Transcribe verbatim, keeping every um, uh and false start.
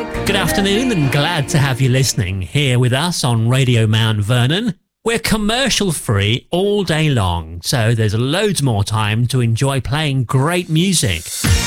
Good afternoon and glad to have you listening here with us on Radio Mount Vernon. We're commercial free all day long, so there's loads more time to enjoy playing great music.